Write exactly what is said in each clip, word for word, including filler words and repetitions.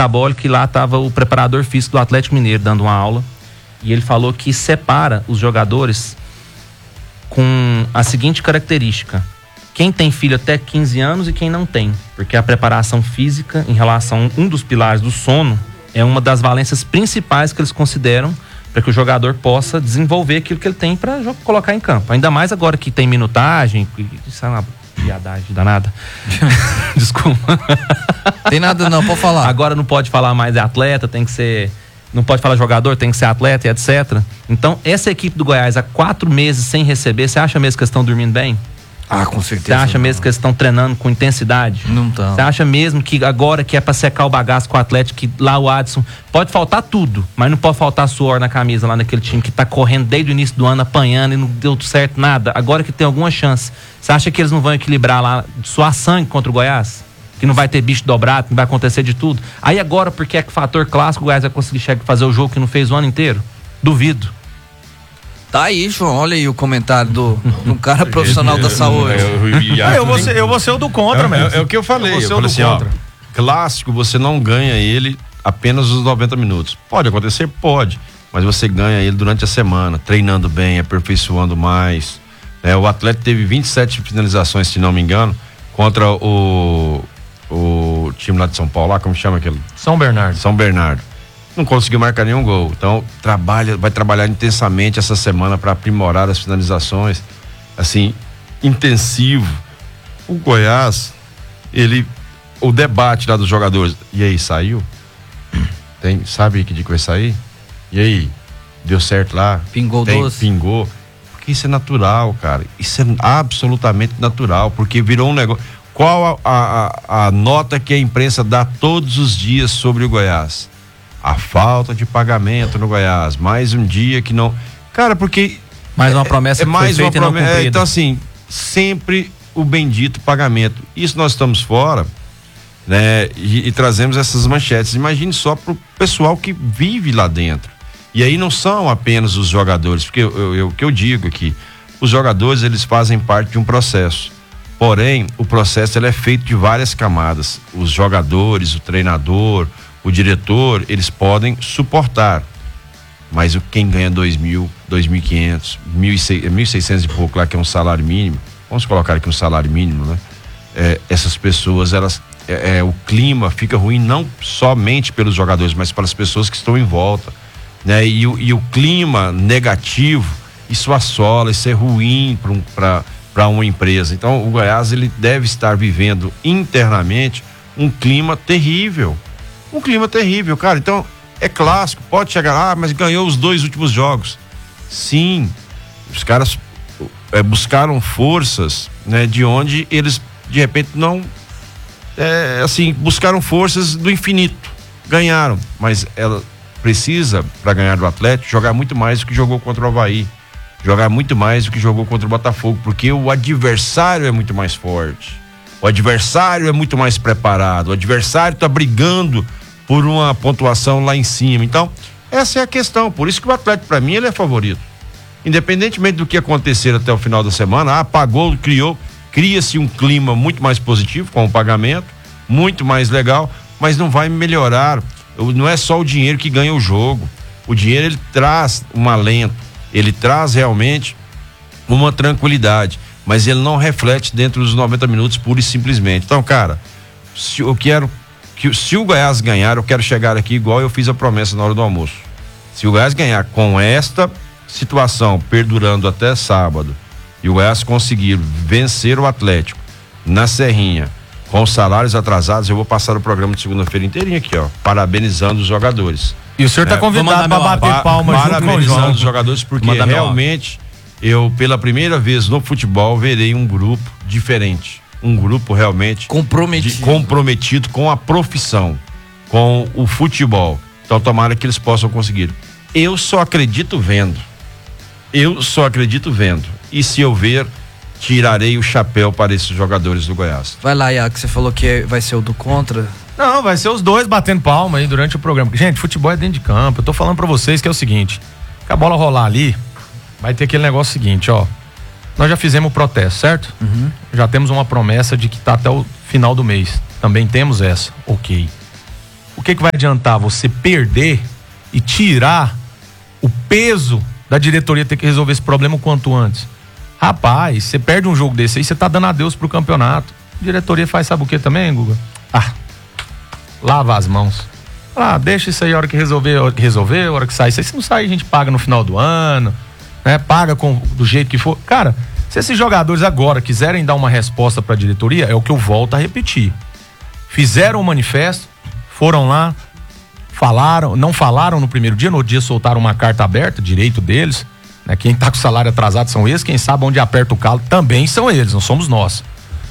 metabólica e lá estava o preparador físico do Atlético Mineiro dando uma aula. E ele falou que separa os jogadores com a seguinte característica: quem tem filho até quinze anos e quem não tem. Porque a preparação física, em relação a um dos pilares do sono, é uma das valências principais que eles consideram para que o jogador possa desenvolver aquilo que ele tem para colocar em campo. Ainda mais agora que tem minutagem. Isso é uma piadagem danada. Desculpa. Tem nada não, pode falar. Agora não pode falar mais de atleta, tem que ser... Não pode falar jogador, tem que ser atleta e etcétera. Então, essa equipe do Goiás há quatro meses sem receber, você acha mesmo que eles estão dormindo bem? Ah, com certeza. Você acha não. mesmo que eles estão treinando com intensidade? Não estão. Você acha mesmo que agora que é pra secar o bagaço com o Atlético, que lá o Adson, pode faltar tudo, mas não pode faltar suor na camisa lá naquele time que tá correndo desde o início do ano, apanhando e não deu certo nada. Agora que tem alguma chance, você acha que eles não vão equilibrar lá, suar sangue contra o Goiás? Que não vai ter bicho dobrado, não vai acontecer de tudo? Aí agora, porque é que fator clássico, o Goiás vai conseguir chegar e fazer o jogo que não fez o ano inteiro? Duvido. Tá aí, João, olha aí o comentário do, do cara profissional da saúde. Ah, eu, vou ser, eu vou ser o do contra, é, mesmo. É, é o que eu falei. Eu, eu falei assim, contra. ó, clássico, você não ganha ele apenas os noventa minutos. Pode acontecer? Pode. Mas você ganha ele durante a semana, treinando bem, aperfeiçoando mais. É, o Atlético teve vinte e sete finalizações, se não me engano, contra o, o time lá de São Paulo, lá, como chama aquele? São Bernardo. São Bernardo. Não conseguiu marcar nenhum gol. Então, trabalha, vai trabalhar intensamente essa semana para aprimorar as finalizações. Assim, intensivo. O Goiás, ele, o debate lá dos jogadores, e aí, saiu? Tem, sabe que dia que vai sair? E aí, deu certo lá? Pingou Tem, doce? Pingou. Porque isso é natural, cara. Isso é absolutamente natural, porque virou um negócio. Qual a, a, a nota que a imprensa dá todos os dias sobre o Goiás? A falta de pagamento no Goiás, mais um dia que não... Cara, porque... Mais uma promessa é, é que mais foi feita uma e não promessa, cumprida. é, então assim, sempre o bendito pagamento. Isso nós estamos fora, né? E, e trazemos essas manchetes. Imagine só pro pessoal que vive lá dentro. E aí não são apenas os jogadores, porque o que eu digo aqui, os jogadores, eles fazem parte de um processo. Porém, o processo ele é feito de várias camadas. Os jogadores, o treinador, o diretor, eles podem suportar, mas o quem ganha dois mil, dois mil e quinhentos, mil e seiscentos e pouco lá, que é um salário mínimo, vamos colocar aqui um salário mínimo, né? É, essas pessoas, elas, é, é, o clima fica ruim não somente pelos jogadores, mas para as pessoas que estão em volta, né? E, o, e o clima negativo, isso assola, isso é ruim para um, para para uma empresa. Então, o Goiás, ele deve estar vivendo internamente um clima terrível. Um clima terrível, cara. Então, é clássico, pode chegar lá, ah, mas ganhou os dois últimos jogos. Sim, os caras é, buscaram forças, né, de onde eles, de repente, não, é, assim, buscaram forças do infinito. Ganharam, mas ela precisa, para ganhar do Atlético, jogar muito mais do que jogou contra o Avaí. Jogar muito mais do que jogou contra o Botafogo, porque o adversário é muito mais forte. O adversário é muito mais preparado. O adversário está brigando por uma pontuação lá em cima. Então, essa é a questão. Por isso que o Atlético, para mim, ele é favorito. Independentemente do que acontecer até o final da semana, ah, pagou, criou, cria-se um clima muito mais positivo com o pagamento, muito mais legal, mas não vai melhorar. Não é só o dinheiro que ganha o jogo. O dinheiro, ele traz um alento, ele traz realmente uma tranquilidade, mas ele não reflete dentro dos noventa minutos pura e simplesmente. Então, cara, se eu quero que se o Goiás ganhar, eu quero chegar aqui igual eu fiz a promessa na hora do almoço. Se o Goiás ganhar com esta situação perdurando até sábado e o Goiás conseguir vencer o Atlético na Serrinha com os salários atrasados, eu vou passar o programa de segunda-feira inteirinho aqui, ó, parabenizando os jogadores. E o senhor está é, convidado para bater palmas junto com o João. Parabenizando os jogadores, porque realmente eu, pela primeira vez no futebol, verei um grupo diferente. Um grupo realmente comprometido. De, comprometido com a profissão, com o futebol. Então, tomara que eles possam conseguir. Eu só acredito vendo. Eu só acredito vendo. E se eu ver, tirarei o chapéu para esses jogadores do Goiás. Vai lá, Iaco, você falou que vai ser o do contra. Não, vai ser os dois batendo palma aí durante o programa. Gente, futebol é dentro de campo. Eu tô falando pra vocês que é o seguinte: que a bola rolar ali, vai ter aquele negócio seguinte, ó. Nós já fizemos o protesto, certo? Uhum. Já temos uma promessa de que tá até o final do mês. Também temos essa. Ok. o que que vai adiantar você perder e tirar o peso da diretoria ter que resolver esse problema o quanto antes? Rapaz, você perde um jogo desse aí, você tá dando adeus pro campeonato. A diretoria faz sabe o que também, Guga? Ah, lava as mãos. Ah, deixa isso aí a hora que resolver, a hora que resolver, a hora que sair. Se não sair, a gente paga no final do ano, né? Paga com, do jeito que for. Cara, se esses jogadores agora quiserem dar uma resposta pra diretoria, é o que eu volto a repetir. Fizeram um manifesto, foram lá, falaram, não falaram no primeiro dia, no outro dia soltaram uma carta aberta, direito deles. Né? Quem tá com o salário atrasado são eles, quem sabe onde aperta o calo também são eles, não somos nós.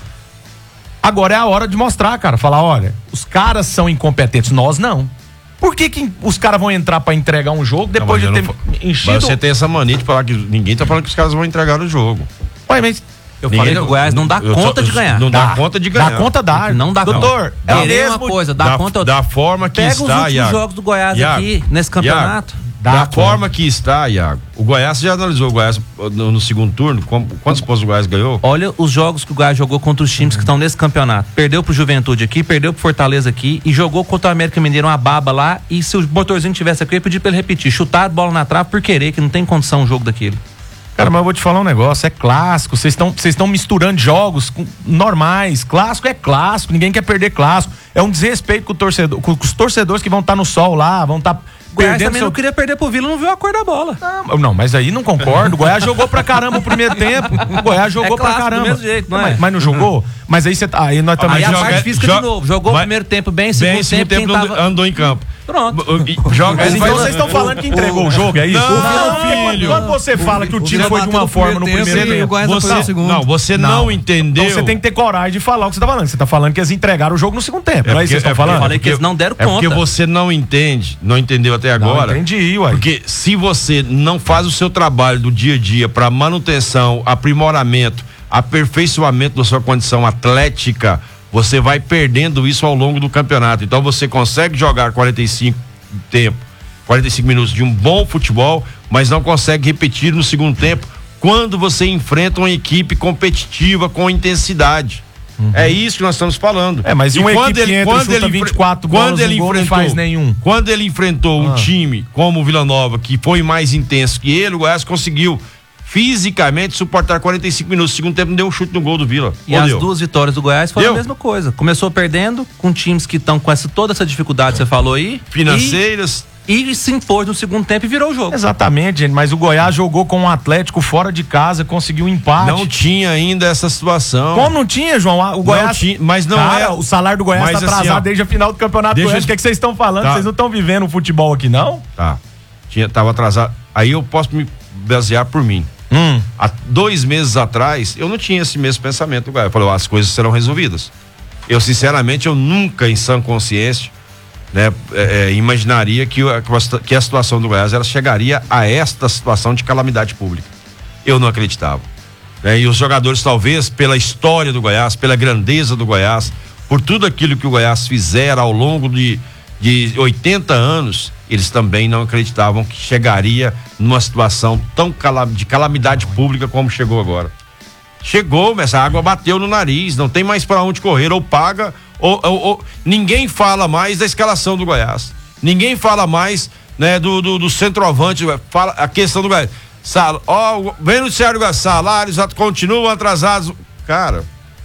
Agora é a hora de mostrar, cara, falar, olha, os caras são incompetentes, nós não. Por que que os caras vão entrar pra entregar um jogo depois não, de ter não, enchido... Mas você tem essa mania de falar que ninguém tá falando que os caras vão entregar o jogo. Ué, mas... Eu Ninguém falei que o Goiás não dá eu conta tô, de ganhar. Não dá, dá conta de ganhar. Dá conta dá. Não dá conta. Doutor, é o Querer mesmo... uma coisa, dá da, conta... Da forma que Pega está, os últimos Iago. jogos do Goiás Iago, aqui, nesse campeonato. Iago, Dá da conta. forma que está, Iago. O Goiás, você já analisou o Goiás no, no segundo turno? Quantos pontos o Goiás ganhou? Olha os jogos que o Goiás jogou contra os times que estão nesse campeonato. Perdeu pro Juventude aqui, perdeu pro Fortaleza aqui e jogou contra o América Mineiro uma baba lá. E se o motorzinho tivesse aqui, eu ia pedir pra ele repetir. Chutar a bola na trave por querer, que não tem condição um jogo daquele. Cara, mas eu vou te falar um negócio, é clássico, vocês estão vocês estão misturando jogos com, normais, clássico é clássico, ninguém quer perder clássico, é um desrespeito com, o torcedor, com os torcedores que vão estar tá no sol lá, vão estar tá o Goiás perdendo também seu... não queria perder pro Vila, não viu a cor da bola. Não, não, mas aí não concordo, o Goiás jogou pra caramba o primeiro tempo, o Goiás jogou É clássico, pra caramba. do mesmo jeito, não é? mas, mas não jogou? Mas aí você tá, aí nós também... Aí a joga- parte física joga- de novo, jogou o vai- primeiro tempo bem, Bem, segundo segundo tempo, tempo quem não tava... andou em campo. Pronto. Joga, Mas ele então vai- vocês estão falando que entregou o jogo, é isso? Não, Não, filho. quando você fala que o time Vila foi de bateu uma no forma no primeiro primeiro tempo e o tempo... Goiás você- foi no segundo. Não, você não, Não. entendeu. Então você tem que ter coragem de falar o que você tá falando. Você tá falando que eles entregaram o jogo no segundo tempo. É não é isso que porque- vocês estão é falando? Eu falei porque- que eles não deram É porque conta. você não entende, não entendeu até Não, agora. entendi, uai. Porque se você não faz o seu trabalho do dia a dia para manutenção, aprimoramento, aperfeiçoamento da sua condição atlética, você vai perdendo isso ao longo do campeonato. Então você consegue jogar quarenta e cinco tempo, quarenta e cinco minutos de um bom futebol, mas não consegue repetir no segundo tempo quando você enfrenta uma equipe competitiva com intensidade. É isso que nós estamos falando. É, mas E uma quando equipe que entra e chuta enfre- vinte e quatro quando bolas ele no gol, não enfrentou, faz nenhum. Quando ele enfrentou um Ah. time como o Vila Nova, que foi mais intenso que ele, o Goiás conseguiu fisicamente suportar quarenta e cinco minutos. No segundo tempo não deu um chute no gol do Vila. E Ou as deu? duas vitórias do Goiás foram Deu? a mesma coisa. Começou perdendo com times que estão com essa, toda essa dificuldade que você falou aí. Financeiras. E, e se impôs no segundo tempo e virou o jogo. Exatamente, gente, mas o Goiás jogou com o Atlético fora de casa, conseguiu um empate. Não tinha ainda essa situação. Como não tinha, João? O Goiás. tinha, mas não Cara, é. o salário do Goiás Mas tá assim, atrasado ó, desde a final do Campeonato deixa Goiás. eu- O que, é que vocês estão falando? Tá. Vocês não estão vivendo o futebol aqui, não? Tá. Tinha, tava atrasado. Aí eu posso me basear por mim. Hum. Há dois meses atrás, eu não tinha esse mesmo pensamento do Goiás. Eu falei, ó, as coisas serão resolvidas. Eu, sinceramente, eu nunca, em sã consciência, né, é, é, imaginaria que, a- que a situação do Goiás ela chegaria a esta situação de calamidade pública. Eu não acreditava. Né? E os jogadores, talvez, pela história do Goiás, pela grandeza do Goiás, por tudo aquilo que o Goiás fizera ao longo de, de oitenta anos, eles também não acreditavam que chegaria numa situação tão cala, de calamidade pública como chegou agora. Chegou, mas a água bateu no nariz, não tem mais para onde correr, ou paga, ou, ou, ou ninguém fala mais da escalação do Goiás. Ninguém fala mais, né, do, do, do centroavante, fala a questão do Goiás. Sal, ó, vem no Ceará do Goiás, salários continuam atrasados. Cara,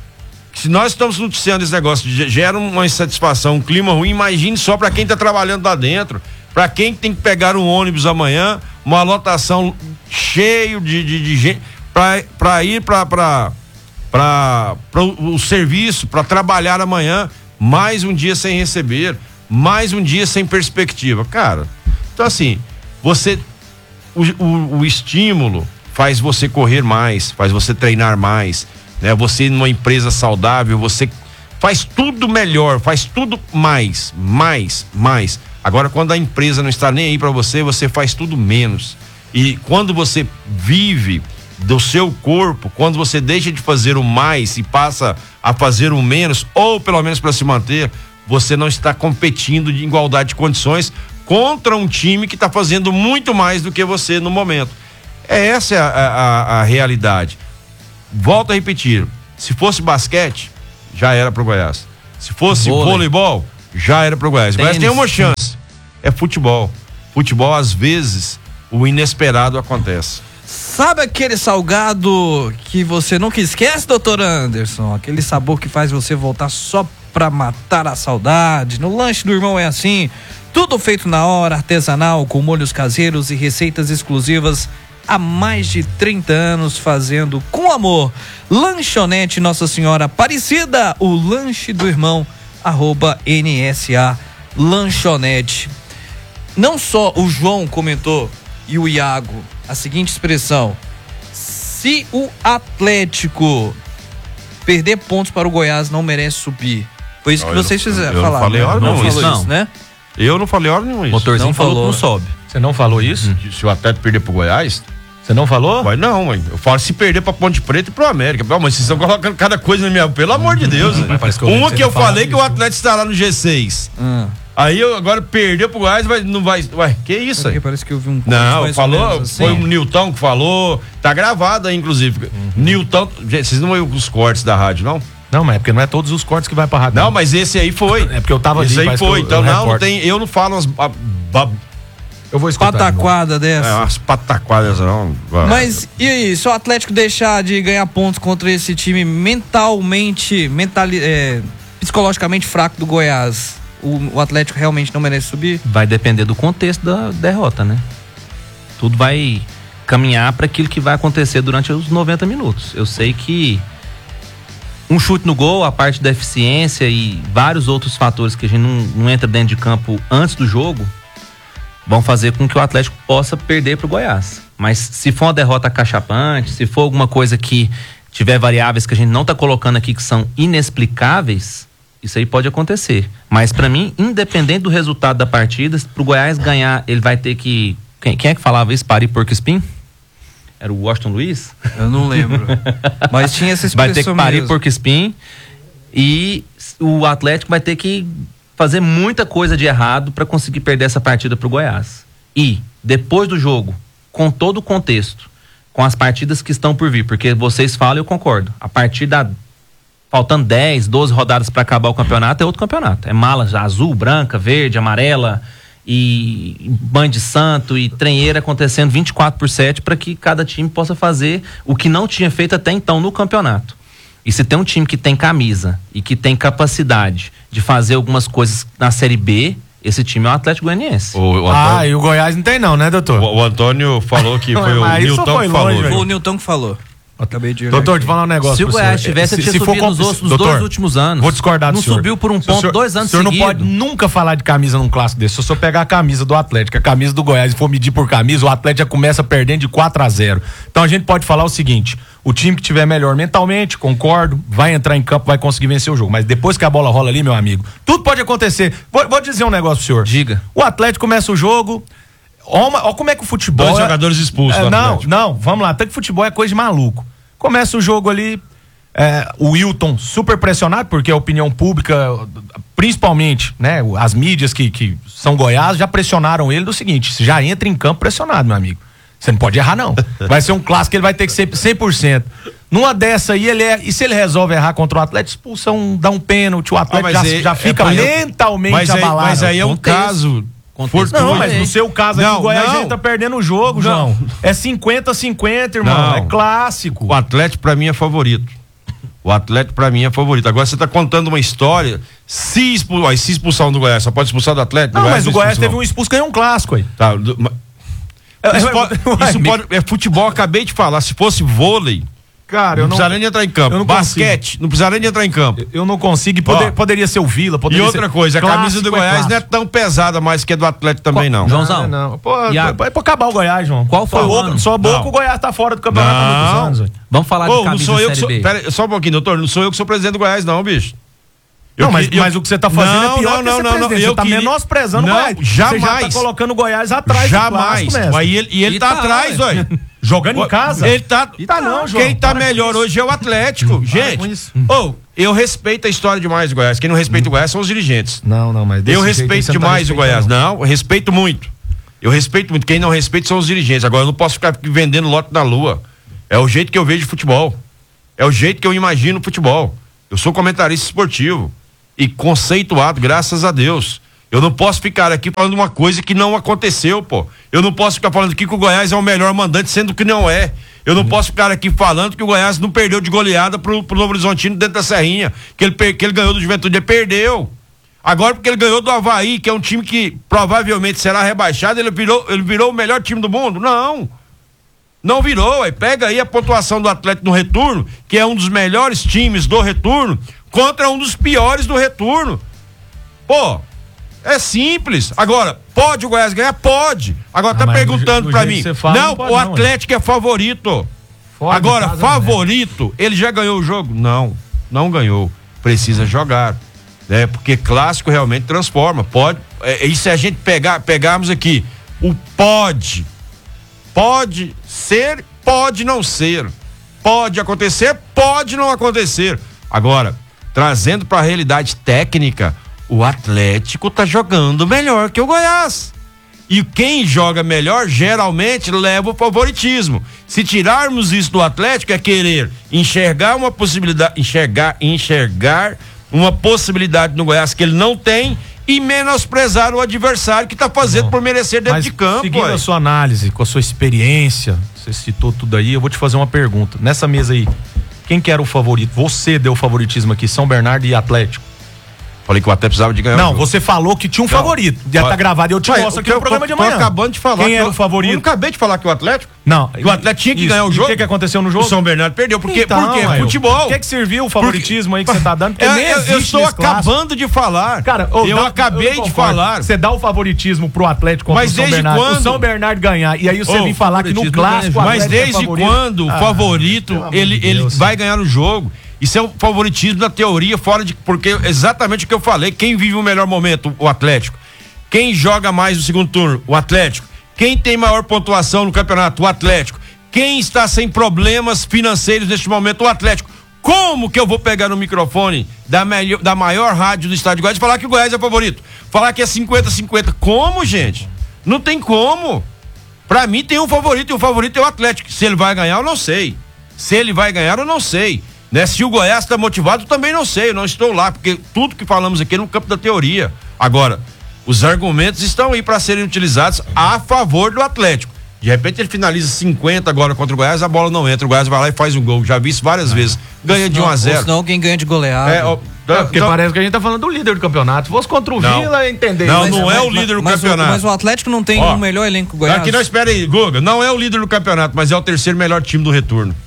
se nós estamos noticiando esse negócio, gera uma insatisfação, um clima ruim, imagine só para quem está trabalhando lá dentro, para quem tem que pegar um ônibus amanhã, uma lotação cheio de, de, de gente, para ir para o serviço, para trabalhar amanhã, mais um dia sem receber, mais um dia sem perspectiva. Cara, então assim, você, o, o, o estímulo faz você correr mais, faz você treinar mais, né? Você numa empresa saudável, você faz tudo melhor, faz tudo mais, mais, mais. Agora, quando a empresa não está nem aí para você, você faz tudo menos. E quando você vive do seu corpo, quando você deixa de fazer o mais e passa a fazer o menos, ou pelo menos para se manter, você não está competindo de igualdade de condições contra um time que está fazendo muito mais do que você no momento. É essa a, a, a realidade. Volto a repetir, se fosse basquete, já era pro Goiás. Se fosse Vôlei. voleibol, Já era pro Goiás. O Goiás tem uma chance. É futebol. Futebol, às vezes, o inesperado acontece. Sabe aquele salgado que você nunca esquece, doutor Anderson? Aquele sabor que faz você voltar só pra matar a saudade. No lanche do irmão é assim. Tudo feito na hora, artesanal, com molhos caseiros e receitas exclusivas. Há mais de trinta anos fazendo com amor. Lanchonete Nossa Senhora Aparecida, o lanche do irmão, arroba N S A Lanchonete. Não só o João comentou e o Iago a seguinte expressão: se o Atlético perder pontos para o Goiás, não merece subir. Foi isso que eu vocês não, fizeram. eu falar, não falei né? hora não, não, falou isso, isso, não. né? Eu não falei hora nenhuma isso. Motorzinho Não falou falou. que não sobe. Você não falou isso? Se o Atlético perder pro Goiás, Você não falou? vai não, mãe. Eu falo se perder pra Ponte Preta e pro América. Pô, mas vocês estão colocando cada coisa na minha... Pelo amor de Deus. Mas parece que eu lembro Uma que que você eu tá falando falei que o isso. Atlético estará no G seis. Hum. Aí eu agora perdeu pro Goiás, vai, não vai... Ué, que isso Porque aí? parece que eu vi um Não, mais ou falou, menos assim. foi o Nilton que falou, tá gravado aí, inclusive. Uhum. Nilton, gente, vocês não viram os cortes da rádio, não? Não, mas é porque não é todos os cortes que vai pra rádio. Não, mas esse aí foi. É porque eu tava ali, Esse aí parece que foi, eu- então eu não, não recorto. tem, eu não falo umas, ba- ba- Eu vou escutar. de novo. Pataquada é, dessa. umas pataquadas, não. Mas e aí, se o Atlético deixar de ganhar pontos contra esse time mentalmente, mentali, é, psicologicamente fraco do Goiás, o, o Atlético realmente não merece subir? Vai depender do contexto da derrota, né? Tudo vai caminhar para aquilo que vai acontecer durante os noventa minutos. Eu sei que um chute no gol, a parte da eficiência e vários outros fatores que a gente não, não entra dentro de campo antes do jogo vão fazer com que o Atlético possa perder pro Goiás. Mas se for uma derrota cachapante, se for alguma coisa que tiver variáveis que a gente não tá colocando aqui que são inexplicáveis, isso aí pode acontecer. Mas para mim, independente do resultado da partida, pro Goiás ganhar, ele vai ter que... Quem, quem é que falava isso? Pari Porco Espinho? Era o Washington Luiz? Eu não lembro. Mas tinha essa expressão Vai ter que parir mesmo. Porco Espinho e o Atlético vai ter que fazer muita coisa de errado para conseguir perder essa partida pro Goiás. E depois do jogo, com todo o contexto, com as partidas que estão por vir, porque vocês falam e eu concordo, a partir da faltando dez, doze rodadas para acabar o campeonato é outro campeonato, é mala já azul, branca, verde, amarela e banho de santo e trenheira acontecendo vinte e quatro por sete para que cada time possa fazer o que não tinha feito até então no campeonato. E se tem um time que tem camisa e que tem capacidade de fazer algumas coisas na Série B, esse time é o Atlético Goianiense. O, o Ah, Antônio, e o Goiás não tem não, né, doutor? o, o Antônio falou que foi o Mas isso Nilton foi que longe, falou. velho. Foi o Nilton que falou. Acabei de olhar Doutor, aqui. te falar um negócio. Se o pro Goiás senhor. tivesse, Se- tinha se for subido nos, com- outros- nos doutor, dois últimos anos. Vou discordar do Não senhor. subiu por um Se o ponto senhor- dois anos O senhor não seguidos. pode nunca falar de camisa num clássico desse. Se o senhor pegar a camisa do Atlético, a camisa do Goiás e for medir por camisa, o Atlético já começa perdendo de quatro a zero. Então a gente pode falar o seguinte: o time que tiver melhor mentalmente, concordo, vai entrar em campo, vai conseguir vencer o jogo. Mas depois que a bola rola ali, meu amigo, tudo pode acontecer. Vou, vou dizer um negócio pro senhor. Diga. O Atlético começa o jogo. Olha como é que o futebol. Dois é- jogadores expulsos É, do não, Atlético. não, vamos lá. Até que futebol é coisa de maluco. Começa o jogo ali. É, o Wilton super pressionado, porque a opinião pública, principalmente, né, as mídias que, que são Goiás, já pressionaram ele do seguinte: você já entra em campo pressionado, meu amigo. Você não pode errar, não. Vai ser um clássico, ele vai ter que ser cem por cento. Numa dessa aí, ele é. E se ele resolve errar contra o Atlético, expulsa um, dá um pênalti, o Atlético Ah, já, mas é- já é fica pra- mentalmente Mas aí, abalado. mas aí é um Contexto. caso. Contexto. fortuito. Não, mas no seu caso aqui, Não, o Goiás não. já tá perdendo o jogo, João. É cinquenta a cinquenta, irmão. Não. É clássico. O Atlético pra mim é favorito. O Atlético pra mim é favorito. Agora você tá contando uma história. Se, expul... ó, se expulsar um do Goiás, só pode expulsar do Atlético? Não, mas o Goiás expulsa, teve não. um expulso, ganhou um clássico aí. Tá, do- ma- É, Isso, é, pode, uai, isso me- pode- é futebol, acabei de falar. Se fosse vôlei, Cara, não, eu não, precisaria nem entrar em campo. eu não Basquete, não precisaria nem entrar em campo. eu não consigo. e poder- Ó. poderia ser o Vila, E poderia outra ser coisa, a camisa do clássico, Goiás não é clássico. tão pesada mais que a do Atlético também, não. Joãozão, Ah, não. Pô, Iago. é pra acabar o Goiás, João. Qual foi só o boca, ano? Só boca Não. o Goiás tá fora do campeonato há Não. muitos anos, velho. vamos falar Ô, de não camisa sou eu que Série sou. B. Pera, só um pouquinho, doutor. Não sou eu que sou presidente do Goiás, não, bicho. Eu Não, mas, que- eu- mas o que você tá fazendo Não, é pior não, que não, ser não, não. presidente. Eu Você tá queria- menosprezando Não, o Goiás. Você já jamais. tá colocando o Goiás atrás do Jamais. clássico, mestre. Mas ele, e ele E tá, tá, atrás, ué. olha. Jogando em casa? Ele tá. E tá não, João. Quem tá Para com melhor isso. hoje é o Atlético. com Gente, isso. ô, eu respeito a história demais do Goiás. Quem não respeita o Goiás são os dirigentes. Não, não, mas desse Eu jeito aí respeito você não tá demais o respeitando, Goiás. Não, eu respeito muito. Eu respeito muito. Quem não respeita são os dirigentes. Agora eu não posso ficar vendendo lote na lua. É o jeito que eu vejo futebol. É o jeito que eu imagino futebol. Eu sou comentarista esportivo. e conceituado, graças a Deus. Eu não posso ficar aqui falando uma coisa que não aconteceu, pô. Eu não posso ficar falando aqui que o Goiás é o melhor mandante, sendo que não é. Eu não posso ficar aqui falando que o Goiás não perdeu de goleada pro, pro Novo Horizontino dentro da Serrinha, que ele, que ele ganhou do Juventude, ele perdeu. Agora porque ele ganhou do Avaí, que é um time que provavelmente será rebaixado, ele virou, ele virou o melhor time do mundo? Não. Não virou. Aí pega aí a pontuação do Atlético no retorno, que é um dos melhores times do retorno, contra um dos piores do retorno. Pô, é simples. Agora, pode o Goiás ganhar? Pode. Agora ah, tá perguntando pra mim. Fala, não, não o Atlético não, é favorito. Fora Agora, casa, favorito, né? Ele já ganhou o jogo? Não, não ganhou. Precisa jogar. Né? Porque clássico realmente transforma. Pode. É, e se a gente pegar, pegarmos aqui, o pode. Pode ser, pode não ser. Pode acontecer, pode não acontecer. Agora, trazendo pra realidade técnica, o Atlético tá jogando melhor que o Goiás. E quem joga melhor geralmente leva o favoritismo. Se tirarmos isso do Atlético é querer enxergar uma possibilidade, enxergar, enxergar uma possibilidade no Goiás que ele não tem e menosprezar o adversário que tá fazendo não, por merecer dentro de campo. Seguindo a sua análise, com a sua experiência, você citou tudo aí, eu vou te fazer uma pergunta. Nessa mesa aí, quem que era o favorito? Você deu o favoritismo aqui, São Bernardo e Atlético. Falei que o Atlético precisava de ganhar. Não, você falou que tinha um não, favorito. Já tá gravado e eu te Ué, mostro aqui no programa tô, de amanhã. Tô acabando de falar. Quem era o favorito? Eu acabei de falar que o Atlético. Não. Que o Atlético tinha que isso, ganhar o jogo. O que, que aconteceu no jogo? O São Bernardo perdeu. Por quê? Então, Por quê? Maio, Futebol. O que que serviu o favoritismo Porque, aí que você tá dando? Porque eu, nem eu, eu estou acabando clássico. de falar. Cara, oh, eu dá, acabei eu de falar. Você dá o favoritismo pro Atlético contra mas o São desde Bernardo. Quando? O São Bernardo ganhar. E aí você oh, vem falar que no clássico. Mas desde é quando o favorito ah, ele, ele vai ganhar o jogo? Isso é um favoritismo na teoria, fora de. Porque exatamente o que eu falei. Quem vive o melhor momento? O Atlético. Quem joga mais no segundo turno? O Atlético. Quem tem maior pontuação no campeonato? O Atlético. Quem está sem problemas financeiros neste momento? O Atlético. Como que eu vou pegar no microfone da, melhor, da maior rádio do estado de Goiás e falar que o Goiás é favorito? Falar que é cinquenta a cinquenta. Como, gente? Não tem como. Pra mim tem um favorito e o favorito é o Atlético. Se ele vai ganhar, eu não sei. Se ele vai ganhar, eu não sei. Né? Se o Goiás está motivado, eu também não sei. Eu não estou lá, porque tudo que falamos aqui é no campo da teoria. Agora, os argumentos estão aí para serem utilizados a favor do Atlético. De repente ele finaliza cinquenta agora contra o Goiás, a bola não entra, o Goiás vai lá e faz um gol. Já vi isso várias é. vezes. Ganha de um a zero. Senão alguém ganha de goleada. É, ó, é, porque então, parece que a gente tá falando do líder do campeonato. Se fosse contra o não. Vila, entender. Não, mas, não é mas, o líder do mas, campeonato. Mas o Atlético não tem o um melhor elenco que o Goiás. Aqui não, espera aí, Guga. Não é o líder do campeonato, mas é o terceiro melhor time do retorno.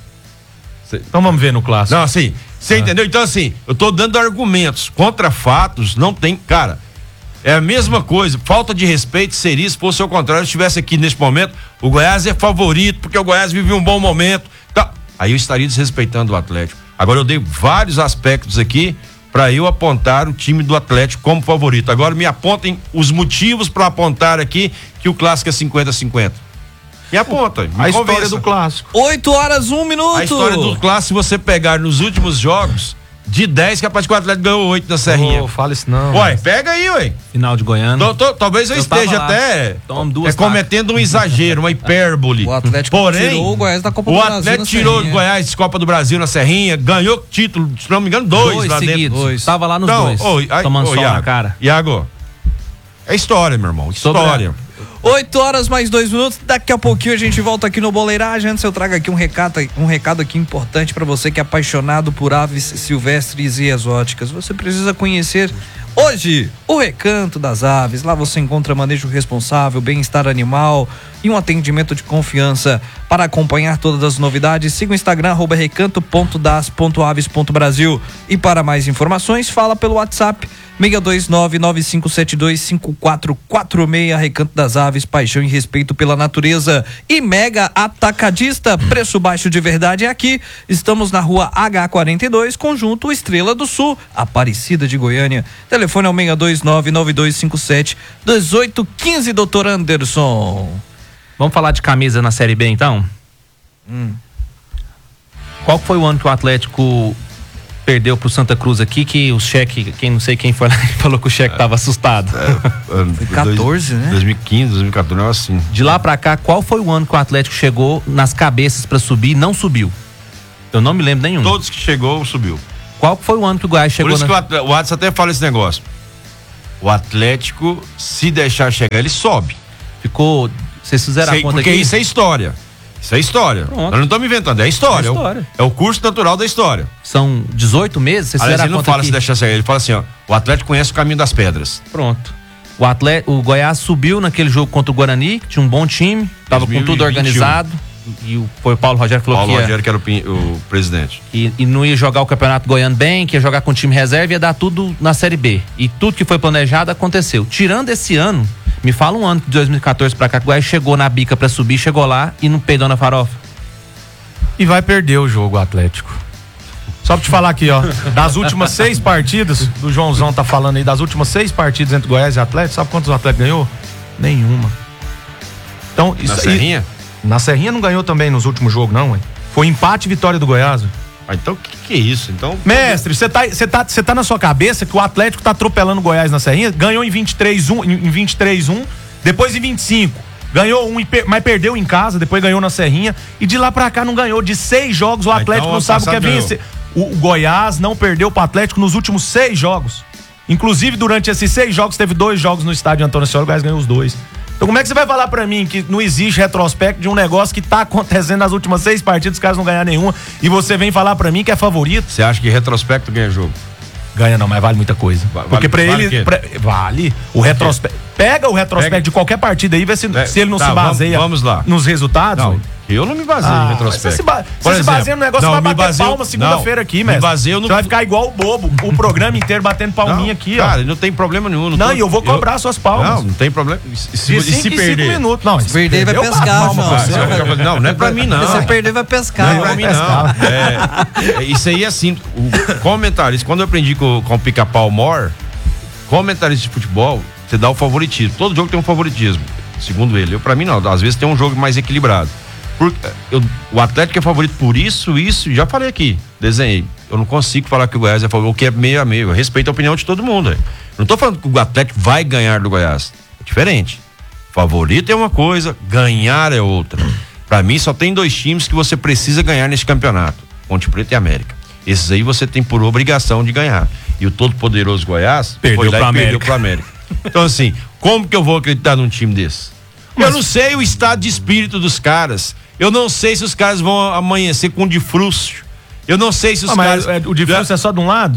Então vamos ver no clássico. Não, assim, você ah. entendeu? Então, assim, eu tô dando argumentos contra fatos, não tem. Cara, é a mesma coisa. Falta de respeito seria se fosse ao contrário, se estivesse aqui nesse momento. O Goiás é favorito, porque o Goiás vive um bom momento. Tá. Aí eu estaria desrespeitando o Atlético. Agora eu dei vários aspectos aqui para eu apontar o time do Atlético como favorito. Agora me apontem os motivos para apontar aqui que o clássico é cinquenta a cinquenta. Me aponta. Me a convença. História do clássico. oito horas, um minuto. A história do clássico, se você pegar nos últimos jogos, de dez, capaz que o Atlético ganhou oito na Serrinha. Oh, fala isso não. Ué, pega aí, ué. Final de Goiânia. Tô, tô, talvez eu, eu esteja até é, cometendo um exagero, uma hipérbole. O Atlético Porém, tirou o Goiás da Copa do Brasil. O Atlético tirou o Goiás da Copa do Brasil na Serrinha, ganhou título, se não me engano, dois, dois lá seguidos. dentro. Dois. Tava lá nos então, dois. Oh, ai, tomando oh, sol Iago, na cara. Iago, é história, meu irmão. História. oito horas mais dois minutos, daqui a pouquinho a gente volta aqui no Boleiragem. Antes eu trago aqui um recado, um recado aqui importante para você que é apaixonado por aves silvestres e exóticas. Você precisa conhecer hoje o Recanto das Aves. Lá você encontra manejo responsável, bem-estar animal e um atendimento de confiança. Para acompanhar todas as novidades, siga o Instagram arroba recanto ponto das ponto aves ponto brasil. E para mais informações, fala pelo WhatsApp seis dois nove nove cinco sete dois cinco quatro quatro seis. Recanto das Aves, paixão e respeito pela natureza. E Mega Atacadista, preço baixo de verdade é aqui. Estamos na rua H quarenta e dois, Conjunto Estrela do Sul, Aparecida de Goiânia. Telefone é o seis dois nove nove dois cinco sete dois oito um cinco, doutor Anderson. Vamos falar de camisa na Série B, então? Hum. Qual foi o ano que o Atlético perdeu pro Santa Cruz aqui, que o cheque, quem não sei quem foi lá, falou que o cheque tava assustado? É, foi quatorze, né? dois mil e quinze, dois mil e quatorze, não é assim. De lá pra cá, qual foi o ano que o Atlético chegou nas cabeças pra subir e não subiu? Eu não me lembro nenhum. Todos que chegou, subiu. Qual foi o ano que o Goiás chegou? Por isso na... que o Atlético, o Watson até fala esse negócio. O Atlético, se deixar chegar, ele sobe. Ficou. Vocês fizeram Sei, a conta porque aqui? isso é história. Isso é história. Pronto. Nós não estamos inventando, é história. É história. É, o, é o curso natural da história. São dezoito meses? Vocês Aliás, fizeram ele a não conta fala aqui? se deixar chegar, ele fala assim, ó. O Atlético conhece o caminho das pedras. Pronto. O, Atlético, o Goiás subiu naquele jogo contra o Guarani, que tinha um bom time, tava com tudo organizado. E o, foi o Paulo Rogério que falou Paulo que ia, Rogério, que era o, o presidente. E, e não ia jogar o Campeonato Goiano bem, que ia jogar com o time reserva, ia dar tudo na Série B. E tudo que foi planejado aconteceu. Tirando esse ano, me fala um ano de dois mil e quatorze pra cá, que o Goiás chegou na bica pra subir, chegou lá e não peidou na farofa. E vai perder o jogo, o Atlético. Só pra te falar aqui, ó. Das últimas seis partidas, do Joãozão tá falando aí, das últimas seis partidas entre Goiás e Atlético, sabe quantos o Atlético ganhou? Nenhuma. Então, Na isso aí. Serrinha? Na Serrinha não ganhou também nos últimos jogos, não, ué. Foi empate e vitória do Goiás. Ué. Ah, então o que, que é isso? Então, Mestre, você tá, você tá, você tá na sua cabeça que o Atlético tá atropelando o Goiás na Serrinha? Ganhou em vinte e três a um, em vinte e três a um, depois em vinte e cinco. Ganhou um, mas perdeu em casa, depois ganhou na Serrinha. E de lá pra cá não ganhou. De seis jogos, o Atlético então, não sabe o que é ganhou. vencer. O, o Goiás não perdeu pro Atlético nos últimos seis jogos. Inclusive, durante esses seis jogos, teve dois jogos no estádio Antônio Ascioli, o Goiás ganhou os dois. Então como é que você vai falar pra mim que não existe retrospecto de um negócio que tá acontecendo nas últimas seis partidas, os caras não ganharam nenhuma, e você vem falar pra mim que é favorito? você acha que retrospecto ganha jogo? Ganha não, mas vale muita coisa. Vale- Porque pra vale ele... o quê? pra- vale. O retrospecto... Pega o retrospecto Pega. de qualquer partida aí, vê se, Pega. se ele não Tá, se baseia vamos- vamos lá. nos resultados. Não, ué. eu não me baseio Ah, em retrospecto. Você se, ba Por você se baseia no negócio, não, você vai me bater baseio- palma segunda-feira aqui, me mestre. baseio no- Você vai ficar igual o bobo, o programa inteiro batendo palminha Não, aqui, ó. Cara, não tem problema nenhum. Não, tô- e eu vou cobrar suas palmas. Não, não tem problema. E se, De e se cinco em perder? cinco minutos. Não, se perder, vai eu bato pescar, palma João. pra Ah, você. se eu- não, não é pra mim, não. Se você perder, vai pescar. Não é ó. pra mim, não. É, é, isso aí é assim, o comentarista, quando eu aprendi com, com o Pica-Pau Mor, comentarista de futebol, você dá o favoritismo. Todo jogo tem um favoritismo, segundo ele. Eu, pra mim, não. Às vezes tem um jogo mais equilibrado. Por, eu, o Atlético é favorito por isso, isso, já falei aqui, desenhei. Eu não consigo falar que o Goiás é favorito, o que é meio a meio. Eu respeito a opinião de todo mundo. Véio. Não tô falando que o Atlético vai ganhar do Goiás. É diferente. Favorito é uma coisa, ganhar é outra. Pra mim, só tem dois times que você precisa ganhar nesse campeonato: Ponte Preta e América. Esses aí você tem por obrigação de ganhar. E o todo-poderoso Goiás Perdeu foi lá pro e perdeu América. pro América. Então, assim, como que eu vou acreditar num time desse? Eu não sei o estado de espírito dos caras. Eu não sei se os caras vão amanhecer com de frustro. Eu não sei se os Ah, caras. mas é, o difícil é só de um lado?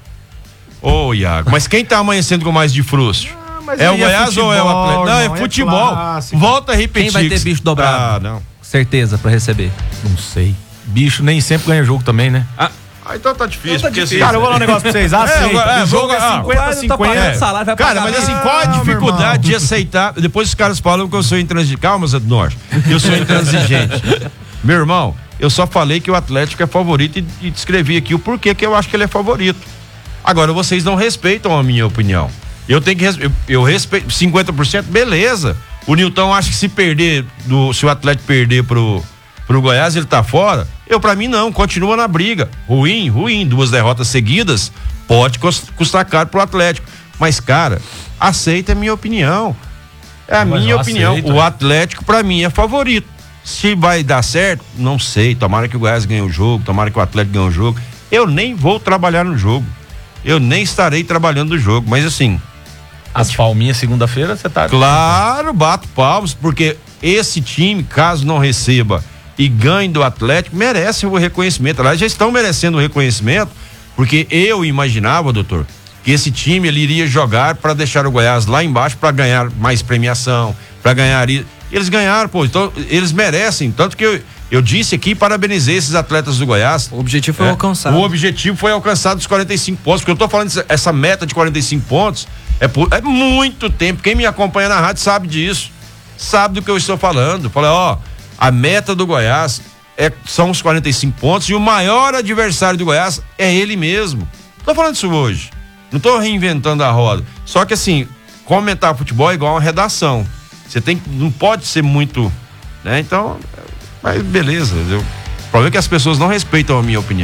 Ô, Iago, mas quem tá amanhecendo com mais de frustro? mas É o aí é Goiás ou é o futebol, Atlético? Não, é irmão, é futebol. clássico. Volta a repetir. Quem vai ter bicho dobrado? Ah, não. Certeza pra receber. Não sei. Bicho nem sempre ganha jogo também, né? Ah, ah, então tá difícil. porque assim- Cara, eu vou falar um negócio pra vocês. Aceita. agora- é, o jogo vou- é ah, cinquenta a quase tá pagando cinquenta. salário, vai Cara, pagar. mas assim, qual a Ah, meu dificuldade irmão. de aceitar? Depois os caras falam que eu sou intransigente. Calma, Zé do Norte. Eu sou intransigente. Meu irmão, eu só falei que o Atlético é favorito e, e descrevi aqui o porquê que eu acho que ele é favorito. Agora, vocês não respeitam a minha opinião. Eu tenho que res- eu, eu respeito cinquenta por cento, beleza. O Nilton acha que se perder, do, se o Atlético perder pro, pro Goiás, ele tá fora. Eu, pra mim, não, continua na briga. Ruim, ruim, duas derrotas seguidas, pode cus- custar caro pro Atlético. Mas, cara, aceita a minha opinião. É a Mas minha eu opinião. aceito. O Atlético, pra mim, é favorito. Se vai dar certo, não sei. Tomara que o Goiás ganhe o jogo, tomara que o Atlético ganhe o jogo. Eu nem vou trabalhar no jogo. Eu nem estarei trabalhando no jogo. Mas assim, As palminhas segunda-feira, você tá... claro, bato palmas, porque esse time, caso não receba e ganhe do Atlético, merece o reconhecimento. Aliás, já estão merecendo o reconhecimento, porque eu imaginava, doutor, que esse time ele iria jogar para deixar o Goiás lá embaixo para ganhar mais premiação, para ganhar. Eles ganharam, pô, então eles merecem. Tanto que eu, eu disse aqui e parabenizei esses atletas do Goiás. O objetivo foi É, alcançado. O objetivo foi alcançado os quarenta e cinco pontos, porque eu tô falando essa, essa meta de quarenta e cinco pontos é, por, é muito tempo. Quem me acompanha na rádio sabe disso, sabe do que eu estou falando. Falei, ó, a meta do Goiás é, são os quarenta e cinco pontos e o maior adversário do Goiás é ele mesmo. Tô falando isso hoje, não tô reinventando a roda. Só que assim, comentar futebol é igual uma redação. Você tem, não pode ser muito, né? Então, mas beleza. Eu, o problema é que as pessoas não respeitam a minha opinião.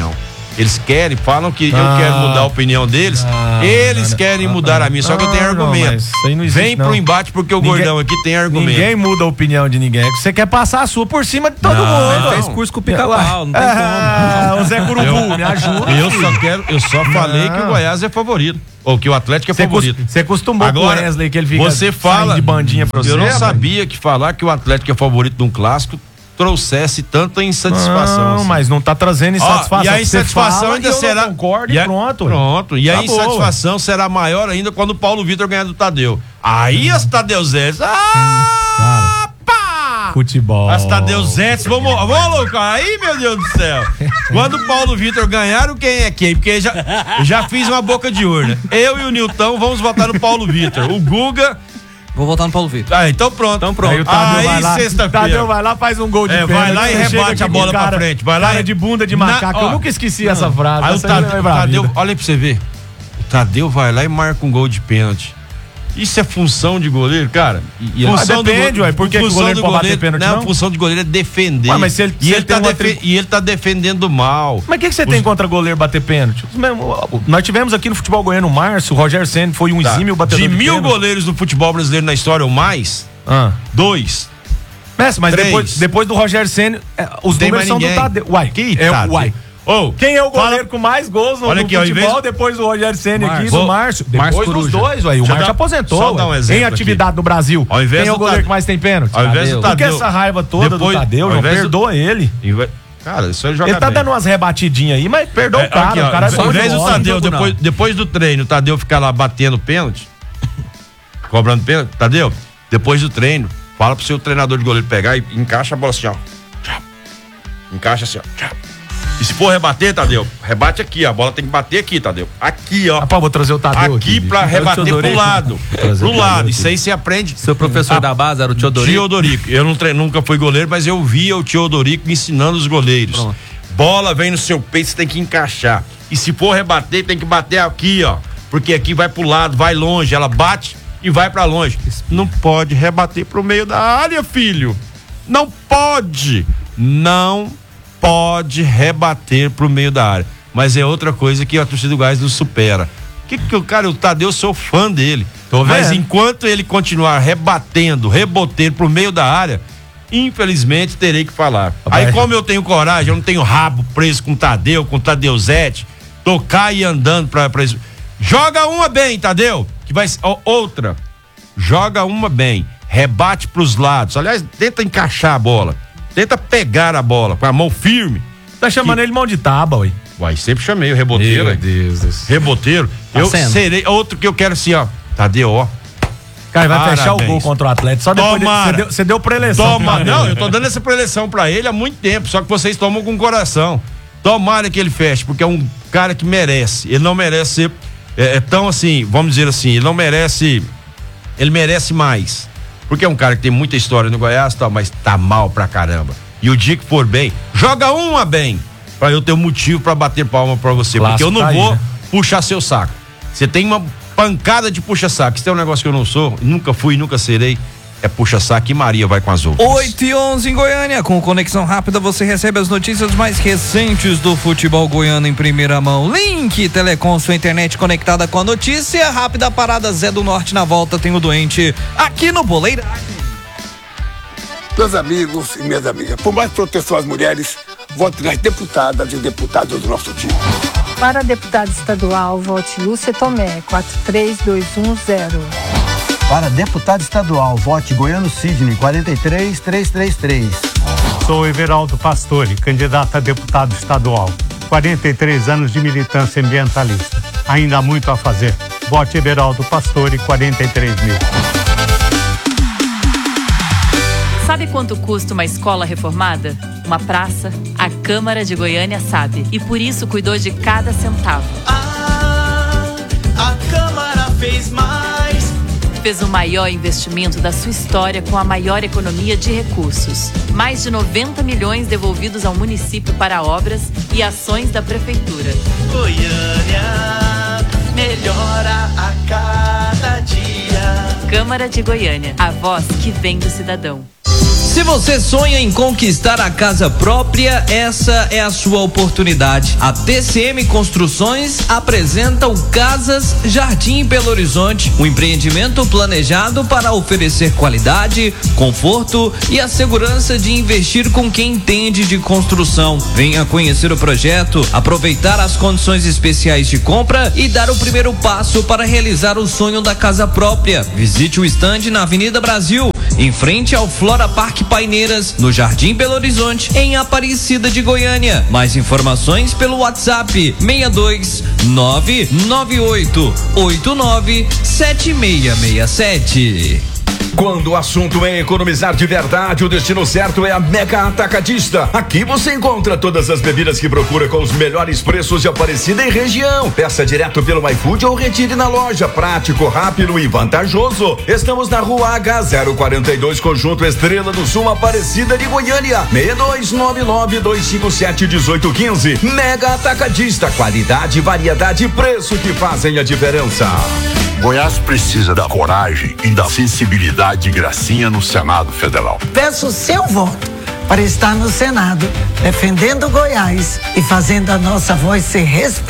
Eles querem, falam que Ah. eu quero mudar a opinião deles. Ah, eles não, querem não, mudar não, a minha, só que eu tenho não, argumento. mas isso aí não existe, Vem não. pro embate porque o Ninguém- gordão aqui tem argumento. Ninguém muda a opinião de ninguém. É que você quer passar a sua por cima de todo Não, mundo. Ele fez curso com o Pica-Pau, não tem Ah, como. o Zé Curubu, me ajuda. Eu só quero, eu só falei que o Goiás é favorito. Ou que o Atlético é Você favorito. cos- Você acostumou Agora, com o Wesley que ele fica você fala saindo de bandinha pra você. Eu não rapaz? sabia que falar que o Atlético é favorito de um clássico trouxesse tanta insatisfação. Não, assim. mas não tá trazendo Ó, insatisfação. e a Você insatisfação fala ainda e eu será. não concordo e e a- pronto. ué. Pronto. E a Tá bom, insatisfação será maior ainda quando o Paulo Vitor ganhar do Tadeu. Aí as Tadeuzetes. Ah, pá! Futebol. As Tadeuzetes. Vamos, vamos, louco. Aí, meu Deus do céu. Quando o Paulo Vitor ganhar, quem é quem? Porque já, já fiz uma boca de urna. Eu e o Nilton vamos votar no Paulo Vitor. O Guga. Vou voltar no Paulo Vitor. Ah, então pronto. Então pronto. Aí o Tadeu Aí, vai lá, sexta-feira. Tadeu vai lá, faz um gol de É, pênalti, vai lá e você chega rebate a aqui, bola pra cara, frente, vai lá cara e- de bunda de Na- macaco. ó, eu nunca esqueci essa frase. Aí o essa aí Tadeu, vai pra Tadeu vida. olha aí pra você ver. O Tadeu vai lá e marca um gol de pênalti. Isso é função de goleiro, cara. E- e- função Ah, depende, go- ué, por que que o função goleiro do pode bater goleiro- pênalti, não, não? a função de goleiro é defender. Ué, mas se ele- e, se ele ele tá tem uma defe- tri- e ele tá defendendo mal. Mas o que, que você tem contra goleiro bater pênalti? Os mesmos- Nós tivemos aqui no futebol goiano o Márcio, o Rogério Ceni foi um Tá. exímio batedor De de mil pênalti. goleiros do futebol brasileiro na história ou mais, Ah. dois. Messi, mas Três. depois, depois do Rogério Ceni, é, os Tem números mais são ninguém. do Tadeu. Uai, Que é, Tadeu? uai. Ô, Quem é o fala- goleiro com mais gols no, Olha no aqui, ó, em futebol vez- depois do Rogério Ceni aqui, Márcio. do Vou- Márcio? Depois Márcio dos Coruja. dois, ué. O Deixa eu Márcio dar- aposentou. só dar um ué. exemplo Em atividade no Brasil. Ao invés Quem é o do goleiro Tadeu- que mais tem pênalti? Ao invés do Tadeu. Por que Tadeu. essa raiva toda Depois- do Tadeu, ao João? invés do- Perdoa ele. Em ve- Cara, isso ele joga Ele tá bem. dando umas rebatidinhas aí, mas perdoa É, o cara. aqui, ó, o cara é ao bom de invés do bola. Tadeu, jogo não. depois, depois do treino, o Tadeu ficar lá batendo pênalti, cobrando pênalti, Tadeu, depois do treino, fala pro seu treinador de goleiro pegar e encaixa a bola assim, ó. Tchau. Encaixa assim, ó. Tchau. E se for rebater, Tadeu, rebate aqui, a bola tem que bater aqui, Tadeu. Aqui, ó. Rapaz, vou trazer o Tadeu Aqui aqui. pra bicho. rebater pro Teodorico. lado. trazer Pro o lado. Tadeu Isso aí você aprende. Seu professor Ah, da base era o Teodorico. Teodorico. Eu não tre- nunca fui goleiro, mas eu via o Teodorico ensinando os goleiros. Pronto. Bola vem no seu peito, você tem que encaixar. E se for rebater, tem que bater aqui, ó. Porque aqui vai pro lado, vai longe. Ela bate e vai pra longe. Não pode rebater pro meio da área, filho. Não pode. Não pode rebater pro meio da área. Mas é outra coisa que a torcida do Goiás não supera. Que que o cara, o Tadeu, eu sou fã dele. Tô Mas vendo. enquanto ele continuar rebatendo, reboteiro pro meio da área, infelizmente terei que falar. Rapaz. Aí como eu tenho coragem, eu não tenho rabo preso com o Tadeu, com o Tadeuzete, tocar e andando pra, pra isso. Joga uma bem, Tadeu, que vai ó, outra. Joga uma bem, rebate pros lados. Aliás, tenta encaixar a bola. Tenta pegar a bola com a mão firme. Tá chamando ele mão de tábua, ué. Uai, sempre chamei o reboteiro. Meu aí. Deus do céu. Reboteiro. Tá eu sendo. serei. Outro que eu quero assim, ó. Tadeu, ó. Cara, vai Parabéns. fechar o gol contra o Atlético. Só depois de- Tomara. você deu, você deu preleção. Toma, pro não, Tadeu. eu tô dando essa preleção pra ele há muito tempo, só que vocês tomam com o coração. Tomara que ele feche, porque é um cara que merece. Ele não merece ser é, é tão assim, vamos dizer assim, ele não merece, ele merece mais. Porque é um cara que tem muita história no Goiás, tal, mas tá mal pra caramba. E o dia que for bem, joga uma bem, pra eu ter um motivo pra bater palma pra você, Clássico porque eu não tá aí, vou né? puxar seu saco. Você tem uma pancada de puxa-saco. Isso é um negócio que eu não sou, nunca fui, nunca serei. É puxa-saco e Maria vai com as outras. oito e onze em Goiânia. Com Conexão Rápida você recebe as notícias mais recentes do futebol goiano em primeira mão. Link Telecom, sua internet conectada com a notícia. Rápida parada Zé do Norte na volta. Tem o doente aqui no Boleiragem. Meus amigos e minhas amigas, por mais proteção às mulheres, vote nas deputadas e deputados do nosso time. Para deputado estadual, vote Lúcia Tomé, quatro três dois um zero. Para deputado estadual, vote Goiano Sidney, quatro três três três três. Sou Everaldo Pastore, candidato a deputado estadual. quarenta e três anos de militância ambientalista. Ainda há muito a fazer. Vote Everaldo Pastore, quarenta e três mil. Sabe quanto custa uma escola reformada? Uma praça? A Câmara de Goiânia sabe. E por isso cuidou de cada centavo. Ah, a Câmara fez mais. Fez o maior investimento da sua história com a maior economia de recursos. Mais de noventa milhões devolvidos ao município para obras e ações da prefeitura. Goiânia melhora a cada dia. Câmara de Goiânia, a voz que vem do cidadão. Se você sonha em conquistar a casa própria, essa é a sua oportunidade. A T C M Construções apresenta o Casas Jardim Belo Horizonte, um empreendimento planejado para oferecer qualidade, conforto e a segurança de investir com quem entende de construção. Venha conhecer o projeto, aproveitar as condições especiais de compra e dar o primeiro passo para realizar o sonho da casa própria. Visite o estande na Avenida Brasil, em frente ao Flora Parque Paineiras, no Jardim Belo Horizonte, em Aparecida de Goiânia. Mais informações pelo WhatsApp seis dois nove nove oito oito nove sete seis seis sete. Quando o assunto é economizar de verdade, o destino certo é a Mega Atacadista. Aqui você encontra todas as bebidas que procura com os melhores preços de Aparecida e região. Peça direto pelo iFood ou retire na loja. Prático, rápido e vantajoso. Estamos na Rua H zero quarenta e dois, Conjunto Estrela do Sul, Aparecida de Goiânia. seis dois nove nove dois cinco sete um oito um cinco. Mega Atacadista. Qualidade, variedade e preço que fazem a diferença. Goiás precisa da coragem e da sensibilidade de Gracinha no Senado Federal. Peço o seu voto para estar no Senado, defendendo Goiás e fazendo a nossa voz ser respeitada.